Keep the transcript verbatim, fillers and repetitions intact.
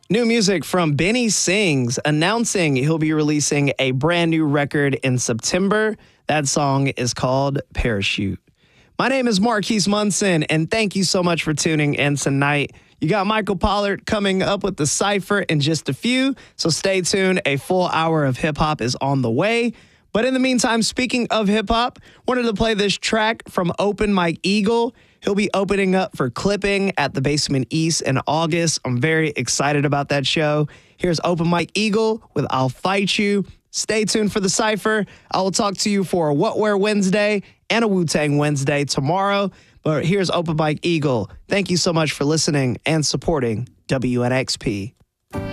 New music from Benny Sings announcing he'll be releasing a brand new record in September. That song is called Parachute. My name is Marquise Munson, and thank you so much for tuning in tonight. You got Michael Pollard coming up with the Cypher in just a few, so stay tuned. A full hour of hip-hop is on the way. But in the meantime, speaking of hip-hop, wanted to play this track from Open Mike Eagle. He'll be opening up for Clipping at the Basement East in August. I'm very excited about that show. Here's Open Mike Eagle with I'll Fight You. Stay tuned for the Cypher. I will talk to you for a What Wear Wednesday and a Wu-Tang Wednesday tomorrow. But here's Open Mike Eagle. Thank you so much for listening and supporting W N X P.